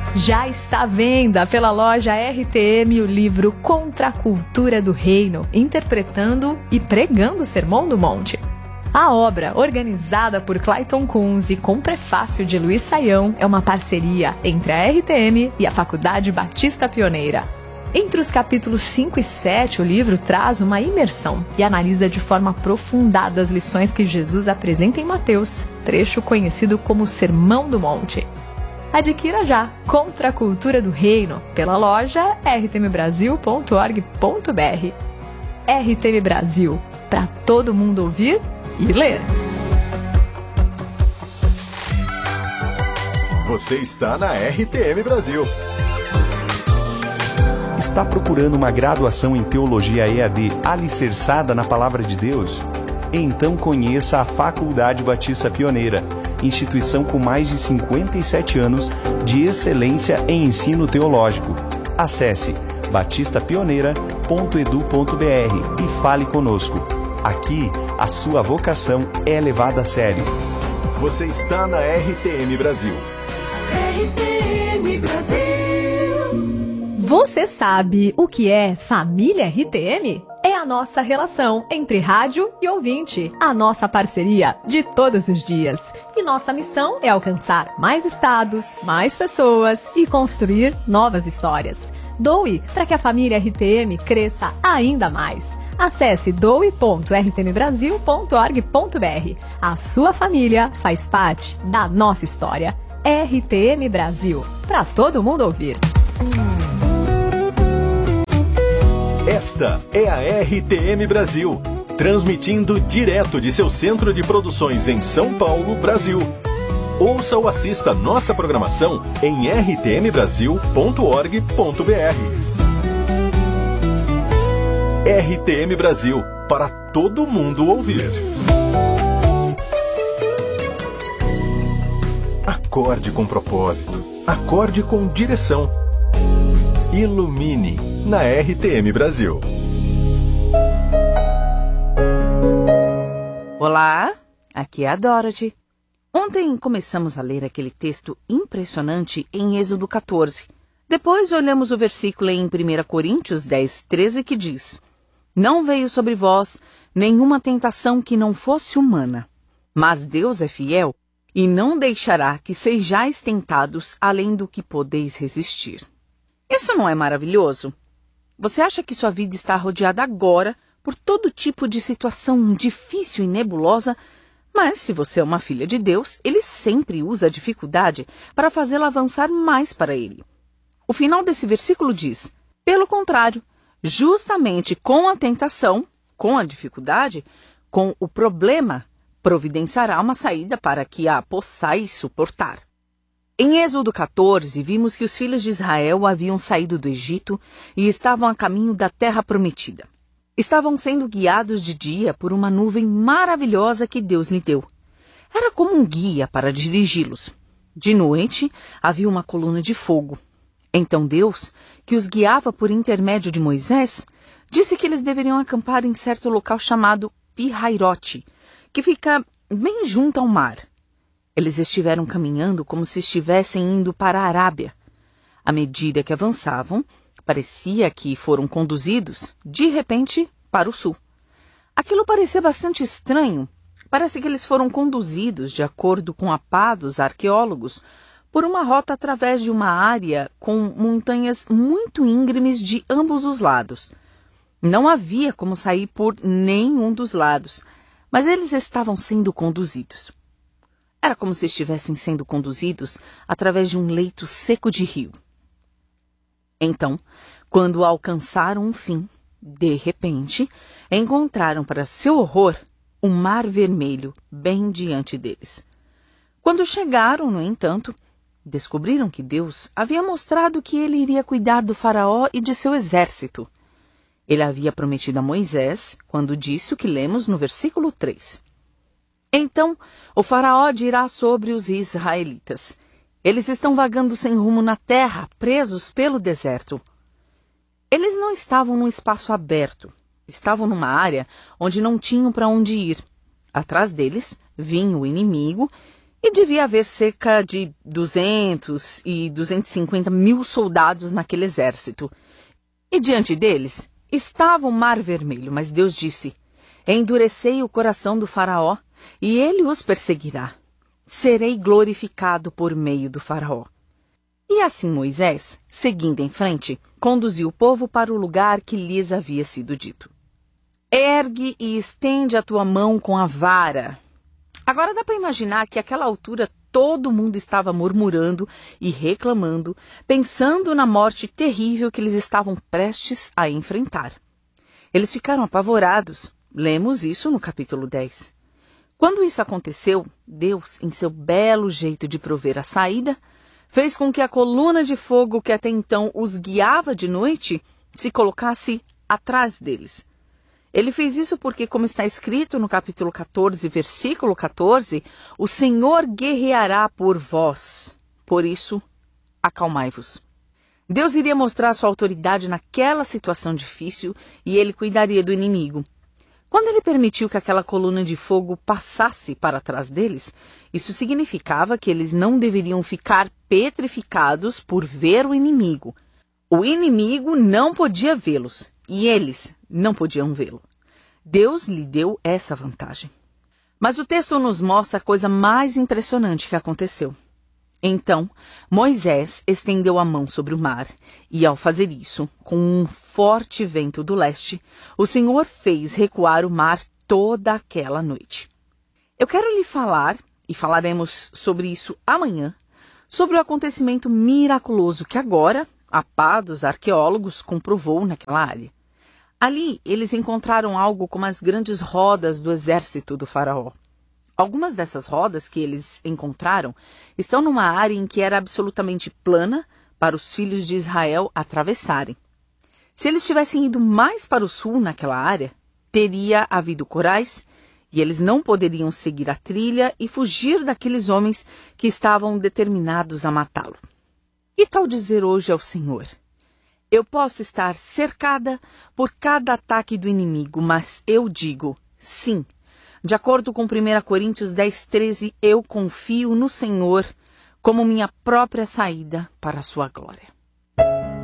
Já está à venda pela loja RTM o livro Contra a Cultura do Reino, interpretando e pregando o Sermão do Monte. A obra, organizada por Clayton Kunz e com prefácio de Luiz Saião, é uma parceria entre a RTM e a Faculdade Batista Pioneira. Entre os capítulos 5 e 7, o livro traz uma imersão e analisa de forma aprofundada as lições que Jesus apresenta em Mateus, trecho conhecido como Sermão do Monte. Adquira já Contra a Cultura do Reino pela loja rtmbrasil.org.br. RTM Brasil, para todo mundo ouvir e ler. Você está na RTM Brasil. Está procurando uma graduação em Teologia EAD alicerçada na Palavra de Deus? Então conheça a Faculdade Batista Pioneira, instituição com mais de 57 anos de excelência em ensino teológico. Acesse batistapioneira.edu.br e fale conosco. Aqui, a sua vocação é levada a sério. Você está na RTM Brasil. RTM Brasil. Você sabe o que é família RTM? É a nossa relação entre rádio e ouvinte, a nossa parceria de todos os dias. E nossa missão é alcançar mais estados, mais pessoas e construir novas histórias. Doe para que a família RTM cresça ainda mais. Acesse doe.rtmbrasil.org.br. A sua família faz parte da nossa história. RTM Brasil, para todo mundo ouvir. Esta é a RTM Brasil, transmitindo direto de seu centro de produções em São Paulo, Brasil. Ouça ou assista nossa programação em rtmbrasil.org.br. RTM Brasil, para todo mundo ouvir. Acorde com propósito, acorde com direção. Ilumine na RTM Brasil. Olá, aqui é a Dorothy. Ontem começamos a ler aquele texto impressionante em Êxodo 14. Depois olhamos o versículo em 1 Coríntios 10, 13 que diz: Não veio sobre vós nenhuma tentação que não fosse humana, mas Deus é fiel e não deixará que sejais tentados além do que podeis resistir. Isso não é maravilhoso? Você acha que sua vida está rodeada agora por todo tipo de situação difícil e nebulosa, mas se você é uma filha de Deus, Ele sempre usa a dificuldade para fazê-la avançar mais para Ele. O final desse versículo diz: pelo contrário, justamente com a tentação, com a dificuldade, com o problema, providenciará uma saída para que a possais suportar. Em Êxodo 14, vimos que os filhos de Israel haviam saído do Egito e estavam a caminho da terra prometida. Estavam sendo guiados de dia por uma nuvem maravilhosa que Deus lhe deu. Era como um guia para dirigi-los. De noite, havia uma coluna de fogo. Então Deus, que os guiava por intermédio de Moisés, disse que eles deveriam acampar em certo local chamado Pi-Hairote, que fica bem junto ao mar. Eles estiveram caminhando como se estivessem indo para a Arábia. À medida que avançavam, parecia que foram conduzidos, de repente, para o sul. Aquilo parecia bastante estranho. Parece que eles foram conduzidos, de acordo com a pá dos arqueólogos, por uma rota através de uma área com montanhas muito íngremes de ambos os lados. Não havia como sair por nenhum dos lados, mas eles estavam sendo conduzidos. Era como se estivessem sendo conduzidos através de um leito seco de rio. Então, quando alcançaram um fim, de repente, encontraram, para seu horror, um mar vermelho bem diante deles. Quando chegaram, no entanto, descobriram que Deus havia mostrado que ele iria cuidar do faraó e de seu exército. Ele havia prometido a Moisés, quando disse o que lemos no versículo 3. Então, o faraó dirá sobre os israelitas: eles estão vagando sem rumo na terra, presos pelo deserto. Eles não estavam num espaço aberto. Estavam numa área onde não tinham para onde ir. Atrás deles vinha o inimigo E devia haver cerca de 200 e 250 mil soldados naquele exército. E diante deles estava o Mar Vermelho, mas Deus disse: endurecei o coração do faraó, e ele os perseguirá. Serei glorificado por meio do faraó. E assim Moisés, seguindo em frente, conduziu o povo para o lugar que lhes havia sido dito. Ergue e estende a tua mão com a vara. Agora dá para imaginar que àquela altura todo mundo estava murmurando e reclamando, pensando na morte terrível que eles estavam prestes a enfrentar. Eles ficaram apavorados. Lemos isso no capítulo 10. Quando isso aconteceu, Deus, em seu belo jeito de prover a saída, fez com que a coluna de fogo que até então os guiava de noite se colocasse atrás deles. Ele fez isso porque, como está escrito no capítulo 14, versículo 14, o Senhor guerreará por vós. Por isso, acalmai-vos. Deus iria mostrar sua autoridade naquela situação difícil e ele cuidaria do inimigo. Quando ele permitiu que aquela coluna de fogo passasse para trás deles, isso significava que eles não deveriam ficar petrificados por ver o inimigo. O inimigo não podia vê-los e eles não podiam vê-lo. Deus lhe deu essa vantagem. Mas o texto nos mostra a coisa mais impressionante que aconteceu. Então, Moisés estendeu a mão sobre o mar, e ao fazer isso, com um forte vento do leste, o Senhor fez recuar o mar toda aquela noite. Eu quero lhe falar, e falaremos sobre isso amanhã, sobre o acontecimento miraculoso que agora a pá dos arqueólogos comprovou naquela área. Ali, eles encontraram algo como as grandes rodas do exército do faraó. Algumas dessas rodas que eles encontraram estão numa área em que era absolutamente plana para os filhos de Israel atravessarem. Se eles tivessem ido mais para o sul naquela área, teria havido corais e eles não poderiam seguir a trilha e fugir daqueles homens que estavam determinados a matá-lo. E tal dizer hoje ao Senhor: eu posso estar cercada por cada ataque do inimigo, mas eu digo sim. De acordo com 1 Coríntios 10:13, eu confio no Senhor como minha própria saída para a sua glória.